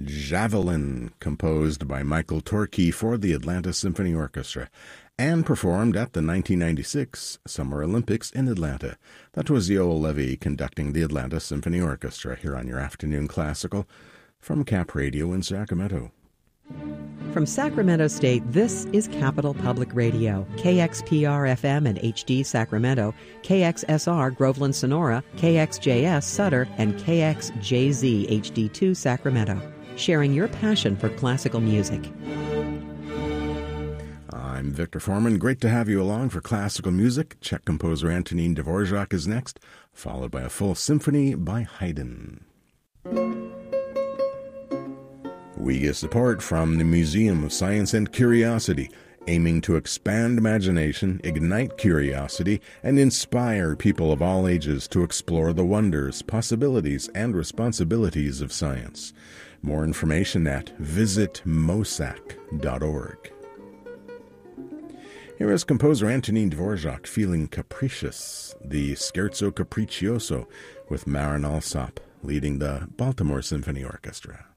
Javelin, composed by Michael Torkey for the Atlanta Symphony Orchestra, and performed at the 1996 Summer Olympics in Atlanta. That was Yoel Levy conducting the Atlanta Symphony Orchestra here on your Afternoon Classical from Cap Radio in Sacramento. From Sacramento State, this is Capital Public Radio, KXPR-FM and HD Sacramento, KXSR Groveland Sonora, KXJS Sutter, and KXJZ HD2 Sacramento, sharing your passion for classical music. I'm Victor Foreman. Great to have you along for classical music. Czech composer Antonín Dvořák is next, followed by a full symphony by Haydn. We get support from the Museum of Science and Curiosity, aiming to expand imagination, ignite curiosity, and inspire people of all ages to explore the wonders, possibilities, and responsibilities of science. More information at visitmosac.org. Here is composer Antonín Dvořák feeling capricious, the Scherzo Capriccioso, with Marin Alsop leading the Baltimore Symphony Orchestra.